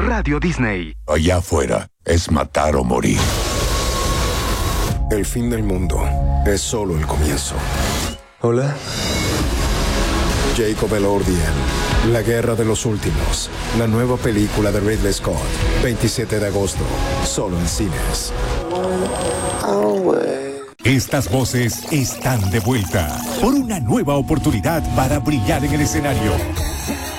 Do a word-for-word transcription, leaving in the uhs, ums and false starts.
Radio Disney. Allá afuera es matar o morir. El fin del mundo es solo el comienzo. Hola. Jacob Elordi en La Guerra de los Últimos, la nueva película de Ridley Scott, veintisiete de agosto, solo en cines. Estas voces están de vuelta por una nueva oportunidad para brillar en el escenario.